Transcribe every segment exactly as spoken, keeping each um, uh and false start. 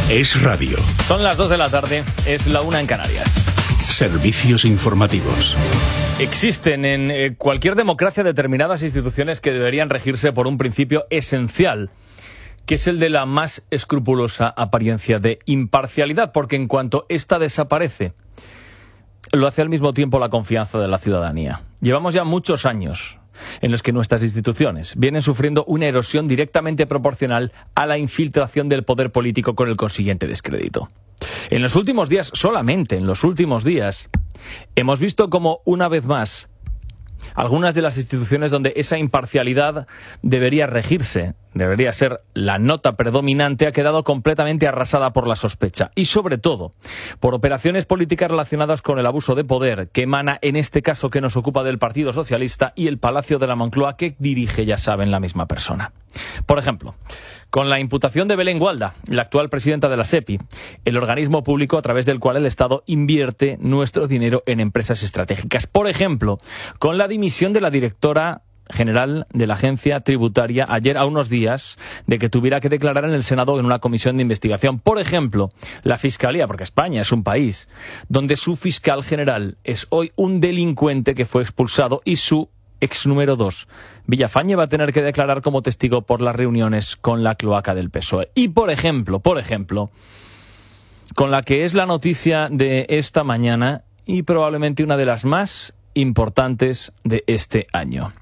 Es radio. Son las dos de la tarde, es la una en Canarias. Servicios informativos. Existen en eh, cualquier democracia determinadas instituciones que deberían regirse por un principio esencial, que es el de la más escrupulosa apariencia de imparcialidad, porque en cuanto ésta desaparece, lo hace al mismo tiempo la confianza de la ciudadanía. Llevamos ya muchos años en los que nuestras instituciones vienen sufriendo una erosión directamente proporcional a la infiltración del poder político con el consiguiente descrédito. En los últimos días, solamente en los últimos días, hemos visto como una vez más algunas de las instituciones donde esa imparcialidad debería regirse, debería ser la nota predominante, ha quedado completamente arrasada por la sospecha y, sobre todo, por operaciones políticas relacionadas con el abuso de poder que emana, en este caso que nos ocupa, del Partido Socialista y el Palacio de la Moncloa, que dirige, ya saben, la misma persona. Por ejemplo, con la imputación de Belén Gualda, la actual presidenta de la SEPI, el organismo público a través del cual el Estado invierte nuestro dinero en empresas estratégicas. Por ejemplo, con la dimisión de la directora general de la agencia tributaria ayer, a unos días de que tuviera que declarar en el Senado en una comisión de investigación. Por ejemplo, la Fiscalía, porque España es un país donde su fiscal general es hoy un delincuente que fue expulsado y su ex número dos, Villafañe, va a tener que declarar como testigo por las reuniones con la cloaca del P S O E. Y por ejemplo, por ejemplo, con la que es la noticia de esta mañana y probablemente una de las más importantes de este año,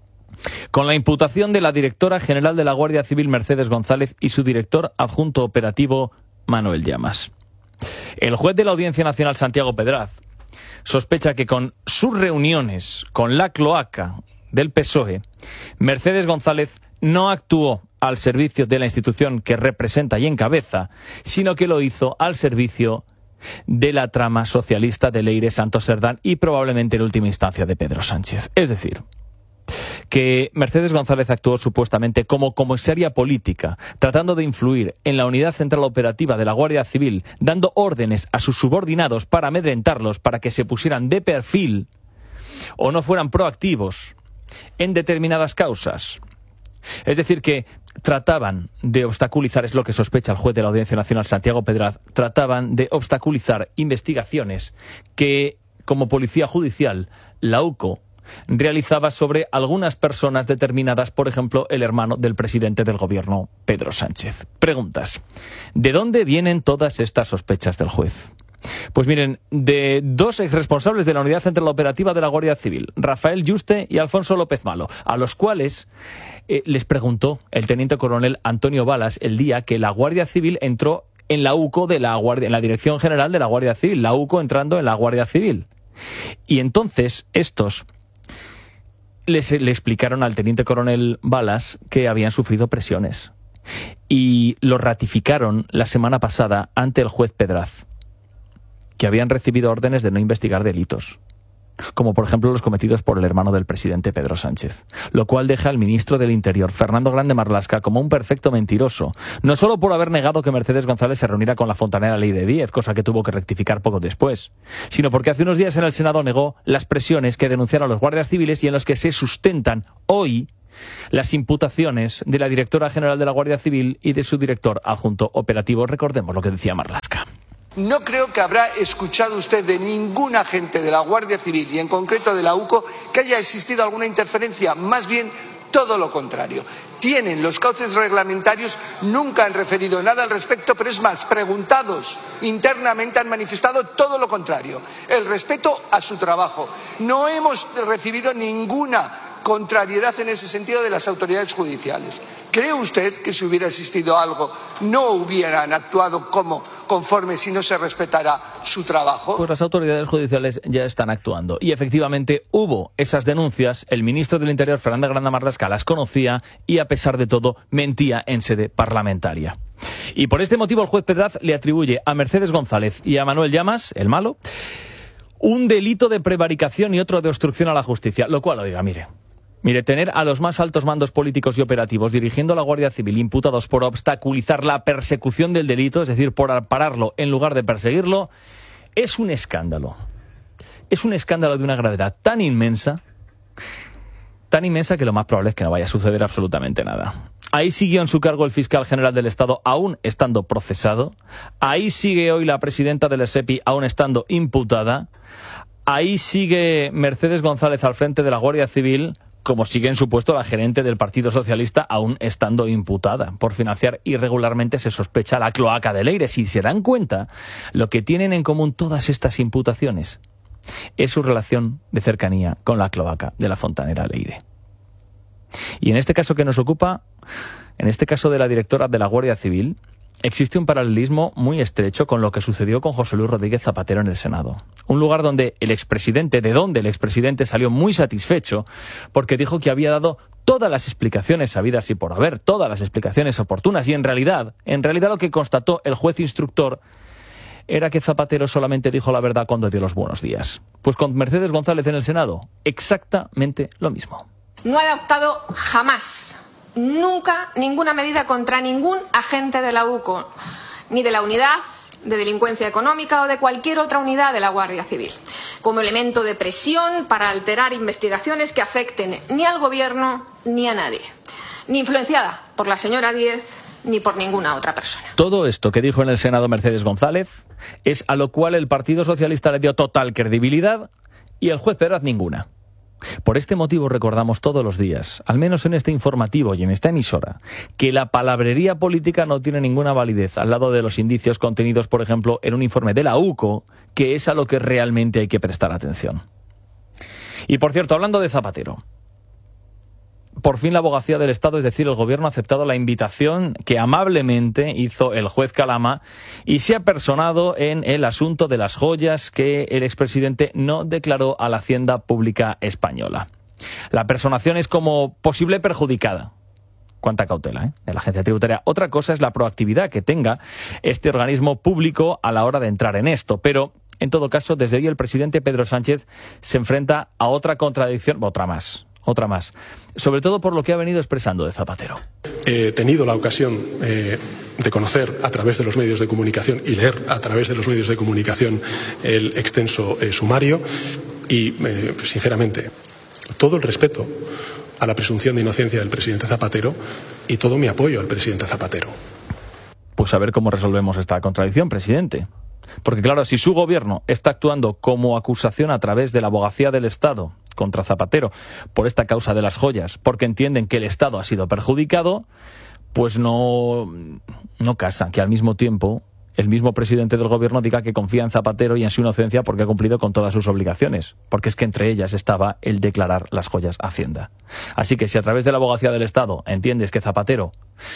con la imputación de la directora general de la Guardia Civil, Mercedes González, y su director adjunto operativo, Manuel Llamas. El juez de la Audiencia Nacional, Santiago Pedraz, sospecha que con sus reuniones con la cloaca del P S O E, Mercedes González no actuó al servicio de la institución que representa y encabeza, sino que lo hizo al servicio de la trama socialista de Leire Santos Cerdán y probablemente en última instancia de Pedro Sánchez. Es decir, que Mercedes González actuó supuestamente como comisaria política, tratando de influir en la unidad central operativa de la Guardia Civil, dando órdenes a sus subordinados para amedrentarlos, para que se pusieran de perfil o no fueran proactivos en determinadas causas. Es decir, que trataban de obstaculizar, es lo que sospecha el juez de la Audiencia Nacional, Santiago Pedraz, trataban de obstaculizar investigaciones que, como policía judicial, la U C O realizaba sobre algunas personas determinadas, por ejemplo, el hermano del presidente del gobierno, Pedro Sánchez. Preguntas: ¿de dónde vienen todas estas sospechas del juez? Pues miren, de dos exresponsables de la Unidad Central Operativa de la Guardia Civil, Rafael Yuste y Alfonso López Malo, a los cuales eh, les preguntó el teniente coronel Antonio Balas el día que la Guardia Civil entró en la U C O de la Guardia, en la Dirección General de la Guardia Civil, la U C O entrando en la Guardia Civil. Y entonces estos Les, le explicaron al teniente coronel Balas que habían sufrido presiones y lo ratificaron la semana pasada ante el juez Pedraz, que habían recibido órdenes de no investigar delitos, como por ejemplo los cometidos por el hermano del presidente, Pedro Sánchez, lo cual deja al ministro del Interior, Fernando Grande Marlaska, como un perfecto mentiroso, no solo por haber negado que Mercedes González se reuniera con la fontanera Leire Díez, cosa que tuvo que rectificar poco después, sino porque hace unos días en el Senado negó las presiones que denunciaron los guardias civiles y en los que se sustentan hoy las imputaciones de la directora general de la Guardia Civil y de su director adjunto operativo. Recordemos lo que decía Marlaska. No creo que habrá escuchado usted de ningún agente de la Guardia Civil y en concreto de la U C O que haya existido alguna interferencia, más bien todo lo contrario. Tienen los cauces reglamentarios, nunca han referido nada al respecto, pero es más, preguntados internamente han manifestado todo lo contrario, el respeto a su trabajo. No hemos recibido ninguna contrariedad en ese sentido de las autoridades judiciales. ¿Cree usted que si hubiera existido algo no hubieran actuado como conforme si no se respetara su trabajo? Pues las autoridades judiciales ya están actuando y efectivamente hubo esas denuncias, el ministro del Interior, Fernando Grande Marlaska, las conocía y a pesar de todo mentía en sede parlamentaria. Y por este motivo el juez Pedraz le atribuye a Mercedes González y a Manuel Llamas, el malo, un delito de prevaricación y otro de obstrucción a la justicia, lo cual, oiga, mire... Mire, tener a los más altos mandos políticos y operativos dirigiendo la Guardia Civil imputados por obstaculizar la persecución del delito, es decir, por pararlo en lugar de perseguirlo, es un escándalo. Es un escándalo de una gravedad tan inmensa, tan inmensa que lo más probable es que no vaya a suceder absolutamente nada. Ahí siguió en su cargo el fiscal general del Estado, aún estando procesado. Ahí sigue hoy la presidenta del SEPI, aún estando imputada. Ahí sigue Mercedes González al frente de la Guardia Civil, como sigue en su puesto la gerente del Partido Socialista, aún estando imputada. Por financiar irregularmente se sospecha la cloaca de Leire. Si se dan cuenta, lo que tienen en común todas estas imputaciones es su relación de cercanía con la cloaca de la fontanera Leire. Y en este caso que nos ocupa, en este caso de la directora de la Guardia Civil, existe un paralelismo muy estrecho con lo que sucedió con José Luis Rodríguez Zapatero en el Senado. Un lugar donde el expresidente, de donde el expresidente salió muy satisfecho porque dijo que había dado todas las explicaciones habidas y por haber, todas las explicaciones oportunas, y en realidad, en realidad lo que constató el juez instructor era que Zapatero solamente dijo la verdad cuando dio los buenos días. Pues con Mercedes González en el Senado, exactamente lo mismo. No ha adoptado jamás, nunca, ninguna medida contra ningún agente de la U C O, ni de la unidad de delincuencia económica o de cualquier otra unidad de la Guardia Civil, como elemento de presión para alterar investigaciones que afecten ni al gobierno ni a nadie, ni influenciada por la señora Díez ni por ninguna otra persona. Todo esto que dijo en el Senado Mercedes González es a lo cual el Partido Socialista le dio total credibilidad y el juez Peraz ninguna. Por este motivo recordamos todos los días, al menos en este informativo y en esta emisora, que la palabrería política no tiene ninguna validez al lado de los indicios contenidos, por ejemplo, en un informe de la U C O, que es a lo que realmente hay que prestar atención. Y por cierto, hablando de Zapatero, por fin la Abogacía del Estado, es decir, el Gobierno, ha aceptado la invitación que amablemente hizo el juez Calama y se ha personado en el asunto de las joyas que el expresidente no declaró a la Hacienda Pública Española. La personación es como posible perjudicada. Cuánta cautela, ¿eh?, de la agencia tributaria. Otra cosa es la proactividad que tenga este organismo público a la hora de entrar en esto, pero en todo caso, desde hoy el presidente Pedro Sánchez se enfrenta a otra contradicción, otra más. Otra más, sobre todo por lo que ha venido expresando de Zapatero. He tenido la ocasión eh, de conocer a través de los medios de comunicación y leer a través de los medios de comunicación el extenso eh, sumario y, eh, sinceramente, todo el respeto a la presunción de inocencia del presidente Zapatero y todo mi apoyo al presidente Zapatero. Pues a ver cómo resolvemos esta contradicción, presidente. Porque claro, si su gobierno está actuando como acusación a través de la Abogacía del Estado contra Zapatero por esta causa de las joyas, porque entienden que el Estado ha sido perjudicado, pues no, no casa que al mismo tiempo el mismo presidente del gobierno diga que confía en Zapatero y en su inocencia porque ha cumplido con todas sus obligaciones, porque es que entre ellas estaba el declarar las joyas a Hacienda. Así que si a través de la Abogacía del Estado entiendes que Zapatero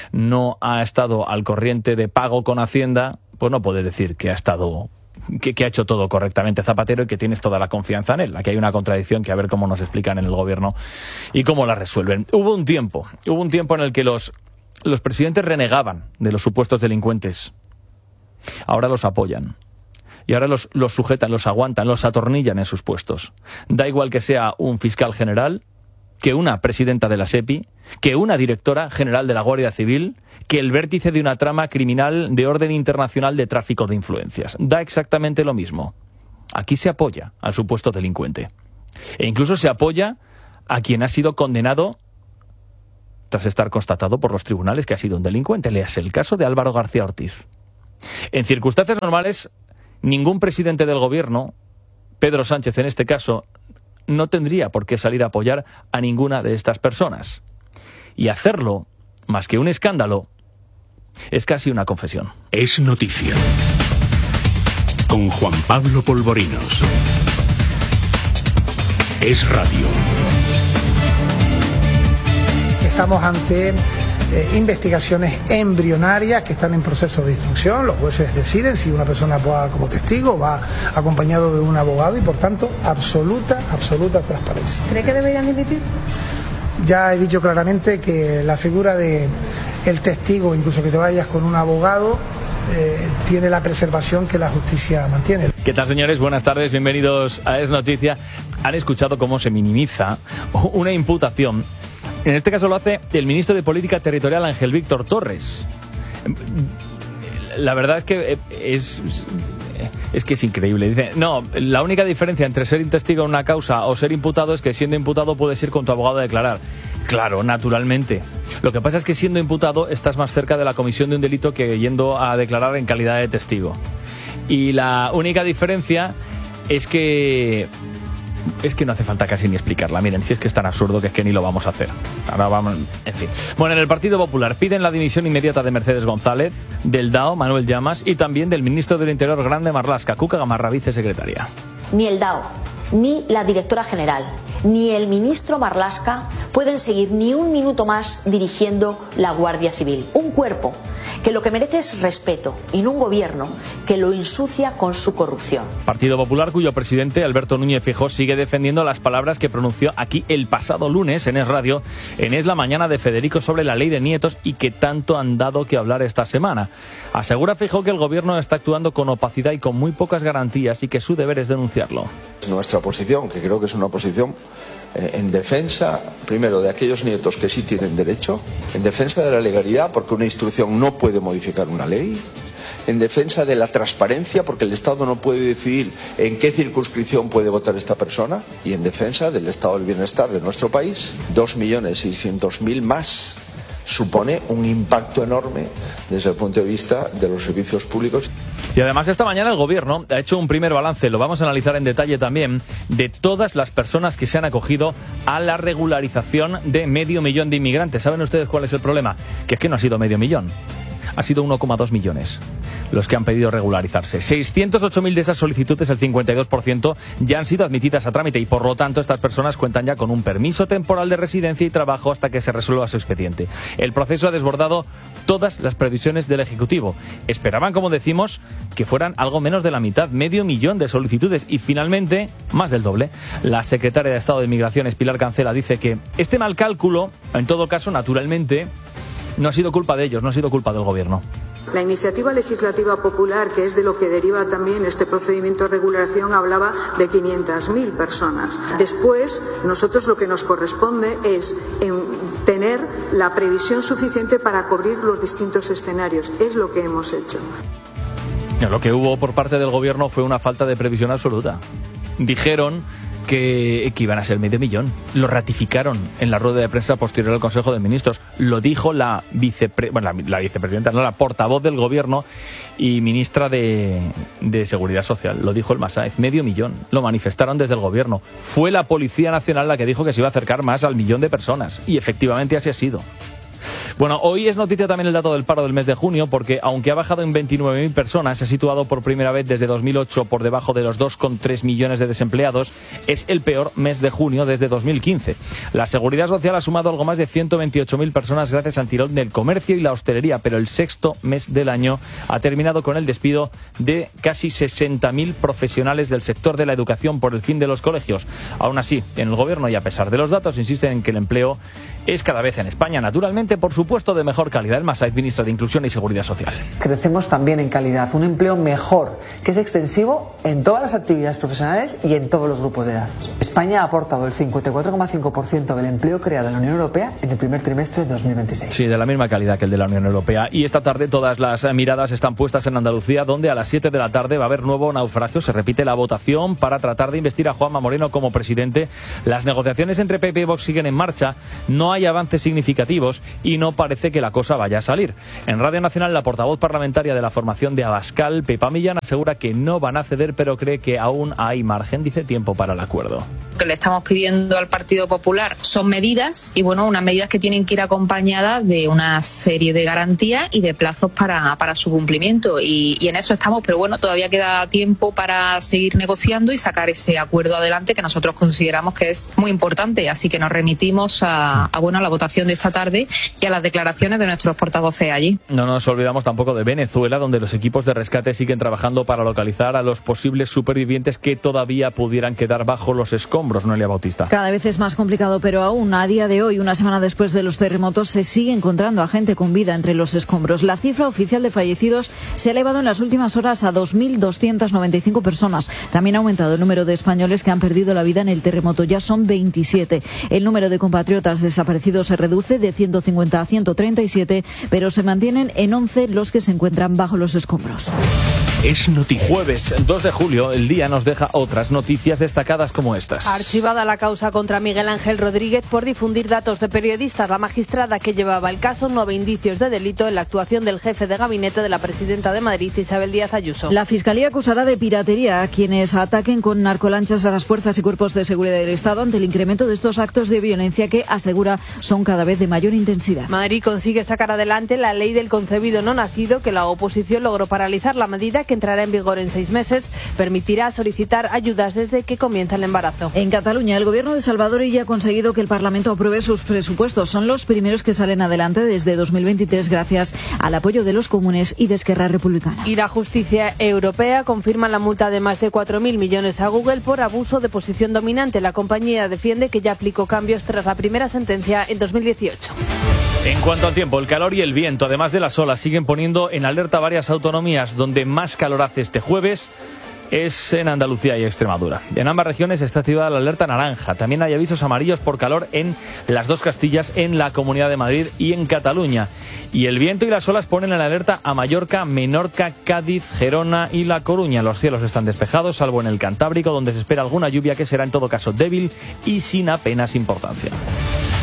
no ha estado al corriente de pago con Hacienda, pues no puedes decir que ha estado que, que ha hecho todo correctamente Zapatero y que tienes toda la confianza en él. Aquí hay una contradicción que a ver cómo nos explican en el gobierno y cómo la resuelven. Hubo un tiempo, hubo un tiempo en el que los, los presidentes renegaban de los supuestos delincuentes. Ahora los apoyan. Y ahora los, los sujetan, los aguantan, los atornillan en sus puestos. Da igual que sea un fiscal general, que una presidenta de la SEPI, que una directora general de la Guardia Civil, que el vértice de una trama criminal de orden internacional de tráfico de influencias. Da exactamente lo mismo. Aquí se apoya al supuesto delincuente. E incluso se apoya a quien ha sido condenado tras estar constatado por los tribunales que ha sido un delincuente. Léase el caso de Álvaro García Ortiz. En circunstancias normales, ningún presidente del gobierno, Pedro Sánchez en este caso, no tendría por qué salir a apoyar a ninguna de estas personas. Y hacerlo, más que un escándalo, es casi una confesión. Es noticia. Con Juan Pablo Polvorinos. Es radio. Estamos ante eh, investigaciones embrionarias que están en proceso de instrucción. Los jueces deciden si una persona va como testigo, va acompañado de un abogado y por tanto absoluta, absoluta transparencia. ¿Cree que deberían dimitir? Ya he dicho claramente que la figura de el testigo, incluso que te vayas con un abogado, eh, tiene la preservación que la justicia mantiene. ¿Qué tal, señores? Buenas tardes, bienvenidos a Es Noticia. Han escuchado cómo se minimiza una imputación. En este caso lo hace el ministro de Política Territorial, Ángel Víctor Torres. La verdad es que es... Es que es increíble. Dice, no, la única diferencia entre ser testigo en una causa o ser imputado es que siendo imputado puedes ir con tu abogado a declarar. Claro, naturalmente. Lo que pasa es que siendo imputado estás más cerca de la comisión de un delito que yendo a declarar en calidad de testigo. Y la única diferencia es que... Es que no hace falta casi ni explicarla. Miren, si es que es tan absurdo que es que ni lo vamos a hacer. Ahora vamos... En fin. Bueno, en el Partido Popular piden la dimisión inmediata de Mercedes González, del D A O, Manuel Llamas, y también del ministro del Interior, Grande Marlaska, Cuca Gamarra, vicesecretaria. Ni el D A O, ni la directora general, ni el ministro Marlaska pueden seguir ni un minuto más dirigiendo la Guardia Civil. Un cuerpo que lo que merece es respeto y no un gobierno que lo ensucia con su corrupción. Partido Popular, cuyo presidente Alberto Núñez Feijóo sigue defendiendo las palabras que pronunció aquí el pasado lunes en Es Radio, en Es la Mañana de Federico, sobre la ley de nietos y que tanto han dado que hablar esta semana. Asegura Feijóo que el gobierno está actuando con opacidad y con muy pocas garantías y que su deber es denunciarlo. Nuestra posición, que creo que es una posición eh, en defensa, primero, de aquellos nietos que sí tienen derecho, en defensa de la legalidad, porque una instrucción no puede modificar una ley, en defensa de la transparencia, porque el Estado no puede decidir en qué circunscripción puede votar esta persona, y en defensa del estado del bienestar de nuestro país. dos millones seiscientos mil más supone un impacto enorme desde el punto de vista de los servicios públicos. Y además esta mañana el gobierno ha hecho un primer balance, lo vamos a analizar en detalle también, de todas las personas que se han acogido a la regularización de medio millón de inmigrantes. ¿Saben ustedes cuál es el problema? Que es que no ha sido medio millón, ha sido uno coma dos millones los que han pedido regularizarse. seiscientos ocho mil de esas solicitudes, el cincuenta y dos por ciento, ya han sido admitidas a trámite y por lo tanto estas personas cuentan ya con un permiso temporal de residencia y trabajo hasta que se resuelva su expediente. El proceso ha desbordado todas las previsiones del Ejecutivo. Esperaban, como decimos, que fueran algo menos de la mitad, medio millón de solicitudes y finalmente más del doble. La secretaria de Estado de Migraciones, Pilar Cancela, dice que este mal cálculo, en todo caso, naturalmente, no ha sido culpa de ellos, no ha sido culpa del gobierno. La iniciativa legislativa popular, que es de lo que deriva también este procedimiento de regulación, hablaba de quinientas mil personas. Después, nosotros lo que nos corresponde es tener la previsión suficiente para cubrir los distintos escenarios. Es lo que hemos hecho. Lo que hubo por parte del gobierno fue una falta de previsión absoluta. Dijeron Que, que iban a ser medio millón. Lo ratificaron en la rueda de prensa posterior al Consejo de Ministros. Lo dijo la, vicepre, bueno, la, la vicepresidenta, no, la portavoz del Gobierno y ministra de, de Seguridad Social. Lo dijo el Masáez, medio millón. Lo manifestaron desde el Gobierno. Fue la Policía Nacional la que dijo que se iba a acercar más al millón de personas. Y efectivamente así ha sido. Bueno, hoy es noticia también el dato del paro del mes de junio, porque aunque ha bajado en veintinueve mil personas, se ha situado por primera vez desde dos mil ocho por debajo de los dos coma tres millones de desempleados, es el peor mes de junio desde dos mil quince. La Seguridad Social ha sumado algo más de ciento veintiocho mil personas gracias al tirón del comercio y la hostelería, pero el sexto mes del año ha terminado con el despido de casi sesenta mil profesionales del sector de la educación por el fin de los colegios. Aún así, en el Gobierno y a pesar de los datos, insisten en que el empleo es cada vez en España, naturalmente, por supuesto, de mejor calidad. El Masáez, ministra de Inclusión y Seguridad Social. Crecemos también en calidad, un empleo mejor, que es extensivo en todas las actividades profesionales y en todos los grupos de edad. España ha aportado el cincuenta y cuatro coma cinco por ciento del empleo creado en la Unión Europea en el primer trimestre de dos mil veintiséis. Sí, de la misma calidad que el de la Unión Europea. Y esta tarde todas las miradas están puestas en Andalucía, donde a las siete de la tarde va a haber nuevo naufragio. Se repite la votación para tratar de investir a Juanma Moreno como presidente. Las negociaciones entre P P y Vox siguen en marcha. No hay avances significativos y no parece que la cosa vaya a salir. En Radio Nacional, la portavoz parlamentaria de la formación de Abascal, Pepa Millán, asegura que no van a ceder, pero cree que aún hay margen, dice, tiempo para el acuerdo. Lo que le estamos pidiendo al Partido Popular son medidas, y bueno, unas medidas que tienen que ir acompañadas de una serie de garantías y de plazos para, para su cumplimiento, y, y en eso estamos, pero bueno, todavía queda tiempo para seguir negociando y sacar ese acuerdo adelante que nosotros consideramos que es muy importante, así que nos remitimos a, a, bueno, a la votación de esta tarde y a las declaraciones de nuestros portavoces allí. No nos olvidamos tampoco de Venezuela, donde los equipos de rescate siguen trabajando para localizar a los posibles supervivientes que todavía pudieran quedar bajo los escombros. Noelia Bautista. Cada vez es más complicado, pero aún a día de hoy, una semana después de los terremotos, se sigue encontrando a gente con vida entre los escombros. La cifra oficial de fallecidos se ha elevado en las últimas horas a dos mil doscientas noventa y cinco personas. También ha aumentado el número de españoles que han perdido la vida en el terremoto. Ya son veintisiete. El número de compatriotas desaparecidos se reduce de ciento cincuenta a ciento treinta y siete, pero se mantienen en once los que se encuentran bajo los escombros. es noticia. Jueves dos de julio, el día nos deja otras noticias destacadas como estas. Archivada la causa contra Miguel Ángel Rodríguez por difundir datos de periodistas. La magistrada que llevaba el caso no ve indicios de delito en la actuación del jefe de gabinete de la presidenta de Madrid, Isabel Díaz Ayuso. La Fiscalía acusará de piratería a quienes ataquen con narcolanchas a las fuerzas y cuerpos de seguridad del Estado ante el incremento de estos actos de violencia que, asegura, son cada vez de mayor intensidad. Madrid consigue sacar adelante la ley del concebido no nacido, que la oposición logró paralizar. La medida, que entrará en vigor en seis meses, permitirá solicitar ayudas desde que comienza el embarazo. En Cataluña, el gobierno de Salvador ya ha conseguido que el Parlamento apruebe sus presupuestos. Son los primeros que salen adelante desde dos mil veintitrés gracias al apoyo de los comunes y de Esquerra Republicana. Y la justicia europea confirma la multa de más de cuatro mil millones a Google por abuso de posición dominante. La compañía defiende que ya aplicó cambios tras la primera sentencia en dos mil dieciocho. En cuanto al tiempo, el calor y el viento, además de las olas, siguen poniendo en alerta varias autonomías. Donde más calor hace este jueves es en Andalucía y Extremadura. En ambas regiones está activada la alerta naranja. También hay avisos amarillos por calor en las dos Castillas, en la Comunidad de Madrid y en Cataluña. Y el viento y las olas ponen en alerta a Mallorca, Menorca, Cádiz, Gerona y La Coruña. Los cielos están despejados, salvo en el Cantábrico, donde se espera alguna lluvia que será en todo caso débil y sin apenas importancia.